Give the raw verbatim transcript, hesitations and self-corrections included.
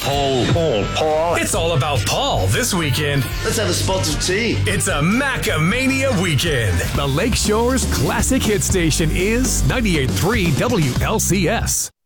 Paul. Paul. Paul. It's all about Paul this weekend. Let's have a spot of tea. It's a Macamania weekend. The Lakeshore's classic hit station is ninety-eight point three W L C S.